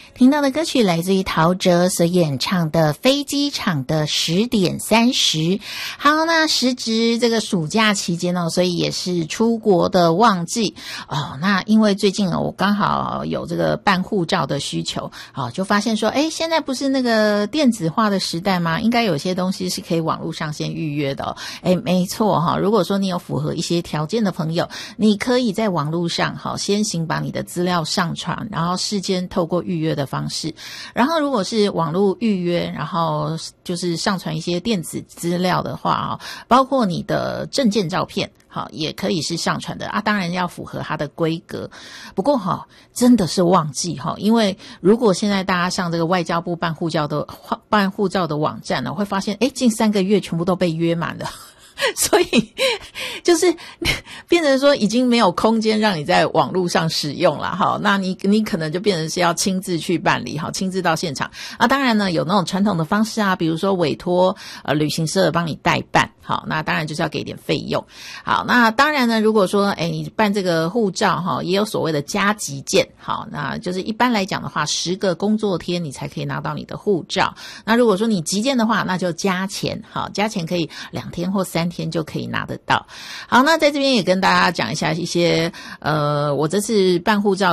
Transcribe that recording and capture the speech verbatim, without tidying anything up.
听到的歌曲来自于陶喆所演唱的《飞机场的十点三十》。好，那时值这个暑假期间哦，所以也是出国的旺季哦。那因为最近哦，我刚好有这个办护照的需求，哦，就发现说，哎，现在不是那个电子化的时代吗？应该有些东西是可以网络上先预约的哦。哎，没错哈、哦。如果说你有符合一些条件的朋友，你可以在网络上好、哦、先行把你的资料上传，然后事先透过预约的方式，然后如果是网络预约，然后就是上传一些电子资料的话啊，包括你的证件照片，好，也可以是上传的啊，当然要符合它的规格。不过哈，真的是忘记哈，因为如果现在大家上这个外交部办护照的办护照的网站呢，会发现，哎，近三个月全部都被约满了。所以就是变成说已经没有空间让你在网络上使用了哈，那你你可能就变成是要亲自去办理哈，亲自到现场啊。当然呢，有那种传统的方式啊，比如说委托呃旅行社帮你代办，好，那当然就是要给点费用。好，那当然呢，如果说哎你办这个护照哈，也有所谓的加急件，好，那就是一般来讲的话，十个工作天你才可以拿到你的护照。那如果说你急件的话，那就加钱，好，加钱可以两天或三天就可以拿得到。好，那在这边也跟大家讲一下一些呃，我这次办护照